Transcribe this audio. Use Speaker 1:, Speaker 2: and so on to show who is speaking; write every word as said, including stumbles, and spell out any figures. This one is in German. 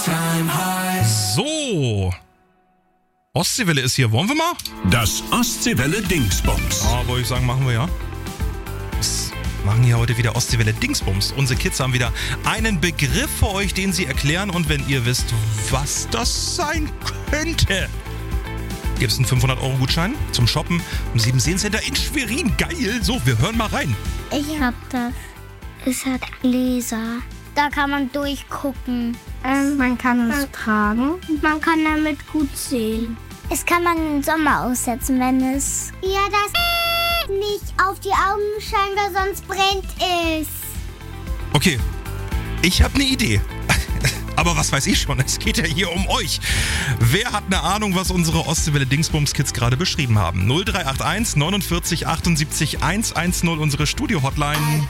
Speaker 1: So. Ostseewelle ist hier. Wollen wir mal?
Speaker 2: Das Ostseewelle Dingsbums.
Speaker 1: Ja, wollte ich sagen, machen wir ja. Das machen hier heute wieder Ostseewelle Dingsbums. Unsere Kids haben wieder einen Begriff für euch, den sie erklären. Und wenn ihr wisst, was das sein könnte, gibt es einen fünfhundert-Euro-Gutschein zum Shoppen im Siebenseen-Center in Schwerin. Geil. So, wir hören mal rein.
Speaker 3: Ich hab das. Es hat Gläser. Da kann man durchgucken. Ähm, man kann es man, tragen. Man kann damit gut sehen. Es kann man im Sommer aussetzen, wenn es... Ja, das nicht auf die Augen scheint, weil sonst brennt es.
Speaker 1: Okay, ich habe eine Idee. Aber was weiß ich schon, es geht ja hier um euch. Wer hat eine Ahnung, was unsere Ostseewelle Dingsbums Kids gerade beschrieben haben? null drei acht eins neunundvierzig achtundsiebzig hundertzehn, unsere Studio-Hotline.